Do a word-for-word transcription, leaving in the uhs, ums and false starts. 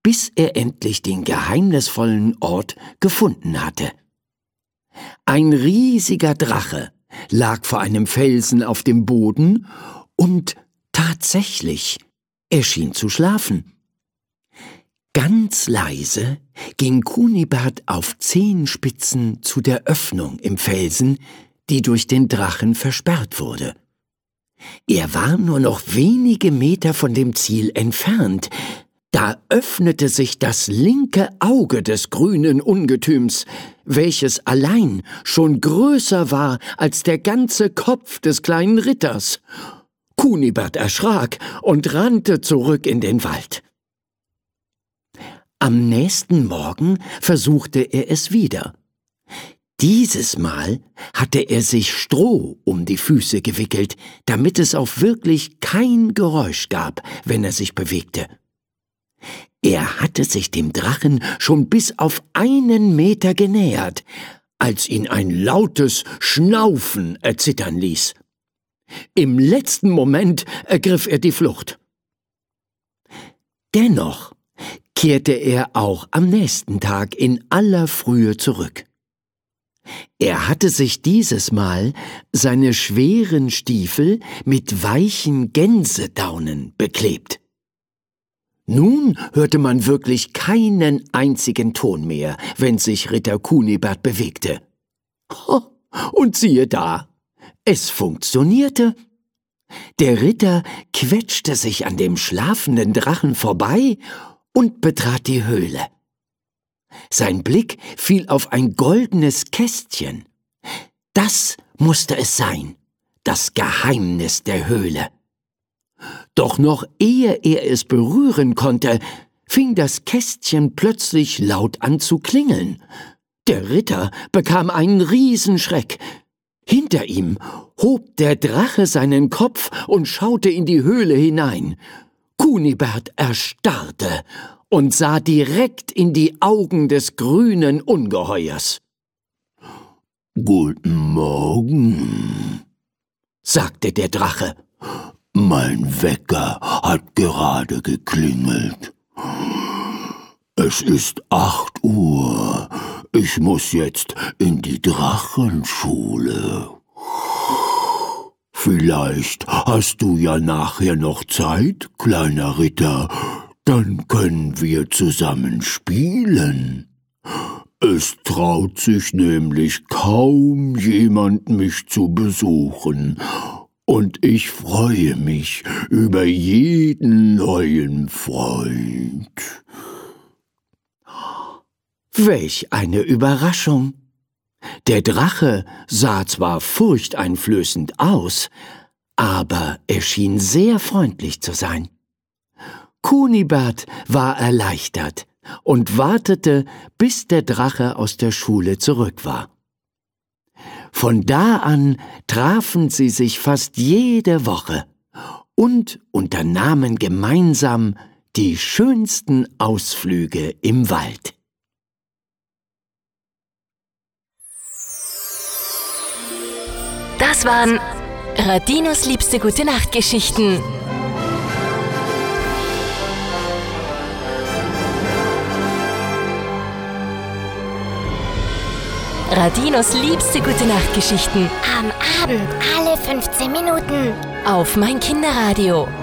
bis er endlich den geheimnisvollen Ort gefunden hatte. Ein riesiger Drache lag vor einem Felsen auf dem Boden und tatsächlich, er schien zu schlafen. Ganz leise ging Kunibert auf Zehenspitzen zu der Öffnung im Felsen, die durch den Drachen versperrt wurde. Er war nur noch wenige Meter von dem Ziel entfernt. Da öffnete sich das linke Auge des grünen Ungetüms, welches allein schon größer war als der ganze Kopf des kleinen Ritters. Kunibert erschrak und rannte zurück in den Wald. Am nächsten Morgen versuchte er es wieder. Dieses Mal hatte er sich Stroh um die Füße gewickelt, damit es auch wirklich kein Geräusch gab, wenn er sich bewegte. Er hatte sich dem Drachen schon bis auf einen Meter genähert, als ihn ein lautes Schnaufen erzittern ließ. Im letzten Moment ergriff er die Flucht. Dennoch kehrte er auch am nächsten Tag in aller Frühe zurück. Er hatte sich dieses Mal seine schweren Stiefel mit weichen Gänsedaunen beklebt. Nun hörte man wirklich keinen einzigen Ton mehr, wenn sich Ritter Kunibert bewegte. Oh, und siehe da, es funktionierte. Der Ritter quetschte sich an dem schlafenden Drachen vorbei und betrat die Höhle. Sein Blick fiel auf ein goldenes Kästchen. Das musste es sein, das Geheimnis der Höhle. Doch noch ehe er es berühren konnte, fing das Kästchen plötzlich laut an zu klingeln. Der Ritter bekam einen Riesenschreck. Hinter ihm hob der Drache seinen Kopf und schaute in die Höhle hinein. Kunibert erstarrte und sah direkt in die Augen des grünen Ungeheuers. »Guten Morgen«, sagte der Drache. »Mein Wecker hat gerade geklingelt. Es ist acht Uhr. Ich muss jetzt in die Drachenschule. Vielleicht hast du ja nachher noch Zeit, kleiner Ritter. Dann können wir zusammen spielen. Es traut sich nämlich kaum jemand, mich zu besuchen. Und ich freue mich über jeden neuen Freund.« Welch eine Überraschung! Der Drache sah zwar furchteinflößend aus, aber er schien sehr freundlich zu sein. Kunibert war erleichtert und wartete, bis der Drache aus der Schule zurück war. Von da an trafen sie sich fast jede Woche und unternahmen gemeinsam die schönsten Ausflüge im Wald. Das waren Radinos liebste Gute-Nacht-Geschichten. Radinos liebste Gute-Nacht-Geschichten. Am Abend alle fünfzehn Minuten. Auf mein Kinderradio.